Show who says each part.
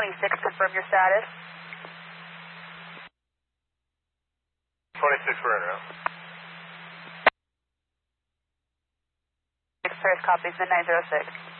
Speaker 1: 26, confirm your status.
Speaker 2: 26 for in route.
Speaker 1: Express copies, midnight 06.